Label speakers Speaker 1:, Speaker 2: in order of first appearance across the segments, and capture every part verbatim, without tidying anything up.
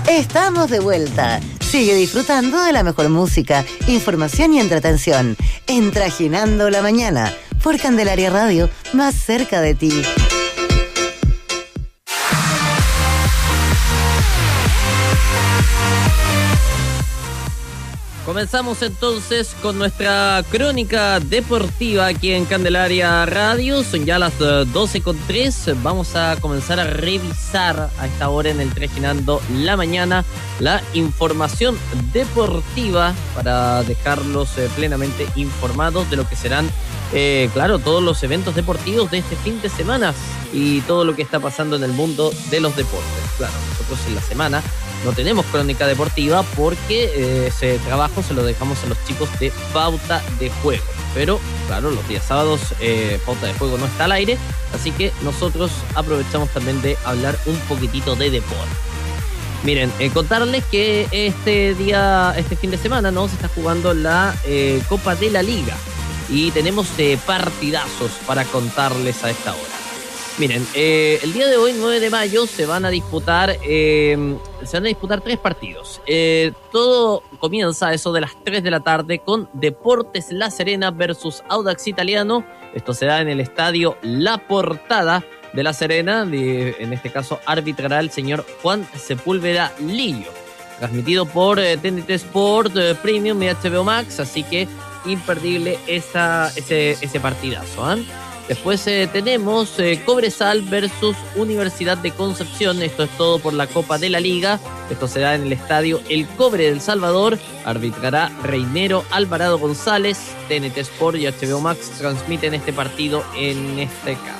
Speaker 1: Estamos de vuelta. Sigue disfrutando de la mejor música, información y entretención en Trajinando la Mañana por Candelaria Radio, más cerca de ti.
Speaker 2: Comenzamos entonces con nuestra crónica deportiva aquí en Candelaria Radio. Son ya las doce con tres. Vamos a comenzar a revisar a esta hora en el Trajinando la Mañana la información deportiva para dejarlos eh, plenamente informados de lo que serán, eh, claro, todos los eventos deportivos de este fin de semana y todo lo que está pasando en el mundo de los deportes. Claro, nosotros en la semana no tenemos crónica deportiva porque eh, ese trabajo se lo dejamos a los chicos de Pauta de Juego. Pero, claro, los días sábados eh, Pauta de Juego no está al aire, así que nosotros aprovechamos también de hablar un poquitito de deporte. Miren, eh, contarles que este día, este fin de semana, ¿no? Se está jugando la eh, Copa de la Liga y tenemos eh, partidazos para contarles a esta hora. Miren, eh, el día de hoy, nueve de mayo, se van a disputar eh, se van a disputar tres partidos. Eh, todo comienza a eso de las tres de la tarde con Deportes La Serena versus Audax Italiano. Esto se da en el estadio La Portada de La Serena. De, en este caso, arbitrará el señor Juan Sepúlveda Lillo. Transmitido por eh, T N T Sport eh, Premium y H B O Max, así que imperdible esa, ese, ese partidazo, ¿eh? Después eh, tenemos eh, Cobresal versus Universidad de Concepción. Esto es todo por la Copa de la Liga. Esto se da en el estadio El Cobre del Salvador. Arbitrará Reinero Alvarado González. T N T Sport y H B O Max transmiten este partido en este caso.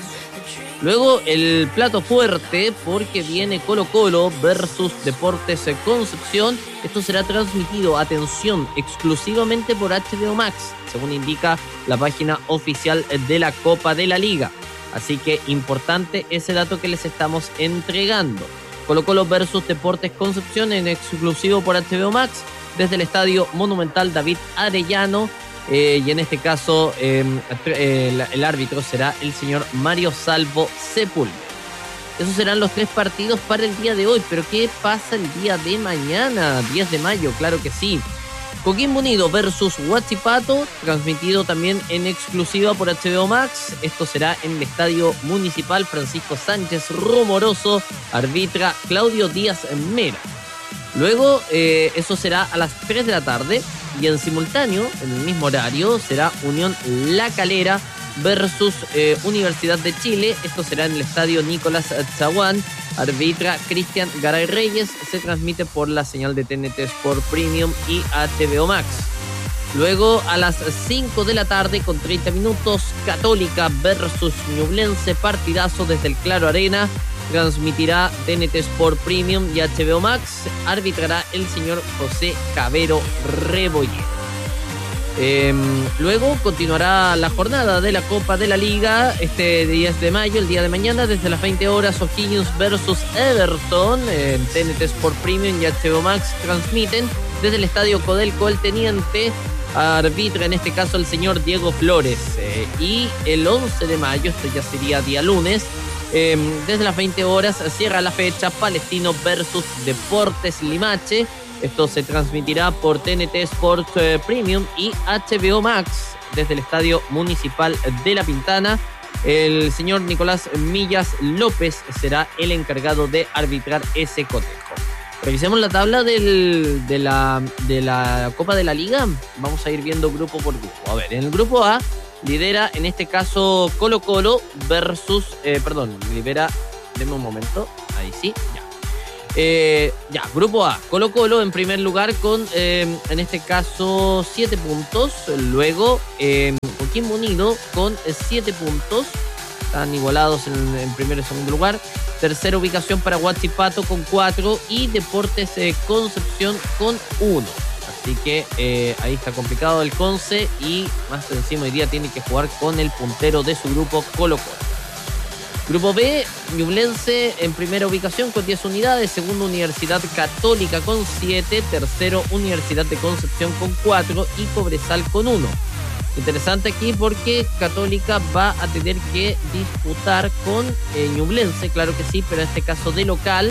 Speaker 2: Luego el plato fuerte, porque viene Colo Colo versus Deportes Concepción. Esto será transmitido, atención, exclusivamente por H B O Max, según indica la página oficial de la Copa de la Liga. Así que importante ese dato que les estamos entregando. Colo Colo versus Deportes Concepción en exclusivo por H B O Max desde el Estadio Monumental David Arellano. Eh, y en este caso eh, el, el árbitro será el señor Mario Salvo Sepúlveda. Esos serán los tres partidos para el día de hoy. Pero ¿qué pasa el día de mañana? diez de mayo, claro que sí. Coquimbo Unido versus Huachipato, transmitido también en exclusiva por H B O Max. Esto será en el Estadio Municipal Francisco Sánchez Rumoroso. Arbitra Claudio Díaz Mera. Luego, eh, eso será a las tres de la tarde. Y en simultáneo, en el mismo horario, será Unión La Calera versus eh, Universidad de Chile. Esto será en el estadio Nicolás Chaguán. Arbitra Cristian Garay Reyes. Se transmite por la señal de T N T Sport Premium y H B O Max. Luego, a las cinco de la tarde, con treinta minutos, Católica versus Ñublense. Partidazo desde el Claro Arena. Transmitirá T N T Sport Premium y H B O Max. Arbitrará el señor José Cabero Rebollero. Eh, luego continuará la jornada de la Copa de la Liga este diez de mayo, el día de mañana, desde las veinte horas. O'Higgins versus Everton. En T N T Sport Premium y H B O Max transmiten desde el estadio Codelco El Teniente. Arbitra en este caso el señor Diego Flores. Eh, y el once de mayo, esto ya sería día lunes, Eh, desde las veinte horas cierra la fecha Palestino versus Deportes Limache. Esto se transmitirá por T N T Sports eh, Premium y H B O Max desde el Estadio Municipal de La Pintana. El señor Nicolás Millas López será el encargado de arbitrar ese cotejo. Revisemos la tabla del, de, la, de la Copa de la Liga. Vamos a ir viendo grupo por grupo. A ver, en el grupo A lidera en este caso Colo Colo versus, eh, perdón, lidera, denme un momento, ahí sí, ya. Eh, ya, grupo A, Colo Colo en primer lugar con, eh, en este caso, siete puntos. Luego, eh, Coquimbo Unido con siete puntos. Están igualados en, en primer y segundo lugar. Tercera ubicación para Huachipato con cuatro y Deportes eh, Concepción con uno. Así que eh, ahí está complicado el Conce y más encima hoy día tiene que jugar con el puntero de su grupo, Colo Colo. Grupo B, Ñublense en primera ubicación con diez unidades, segundo Universidad Católica con siete, tercero Universidad de Concepción con cuatro y Cobresal con uno. Interesante aquí porque Católica va a tener que disputar con eh, Ñublense, claro que sí, pero en este caso de local.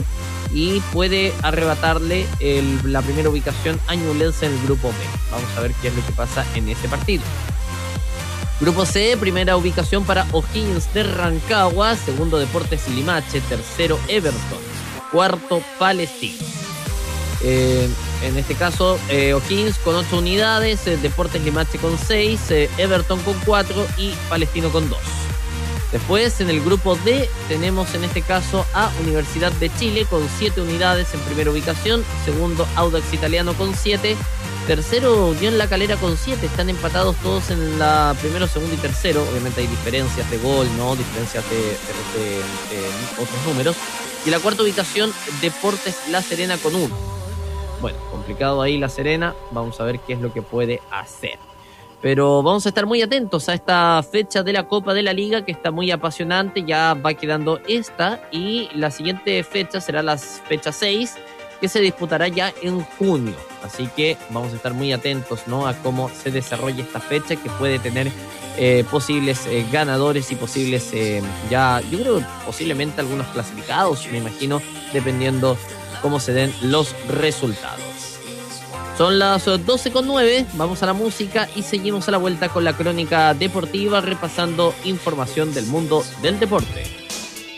Speaker 2: y puede arrebatarle el, la primera ubicación a Ñublense en el grupo B. Vamos a ver qué es lo que pasa en este partido. Grupo C, primera ubicación para O'Higgins de Rancagua, segundo Deportes Limache, tercero Everton, cuarto Palestino. Eh, en este caso, eh, O'Higgins con ocho unidades, eh, Deportes Limache con seis, eh, Everton con cuatro y Palestino con dos. Después, en el grupo D, tenemos en este caso a Universidad de Chile con siete unidades en primera ubicación, segundo Audax Italiano con siete, tercero Unión La Calera con siete, están empatados todos en la primero, segundo y tercero, obviamente hay diferencias de gol, no diferencias de, de, de, de otros números, y la cuarta ubicación Deportes La Serena con uno. Bueno, complicado ahí La Serena, vamos a ver qué es lo que puede hacer. Pero vamos a estar muy atentos a esta fecha de la Copa de la Liga, que está muy apasionante. Ya va quedando esta y la siguiente fecha será la fecha seis, que se disputará ya en junio. Así que vamos a estar muy atentos, ¿no?, a cómo se desarrolla esta fecha, que puede tener eh, posibles eh, ganadores y posibles, eh, ya yo creo posiblemente algunos clasificados, me imagino, dependiendo cómo se den los resultados. Son las doce con nueve, vamos a la música y seguimos a la vuelta con la crónica deportiva, repasando información del mundo del deporte.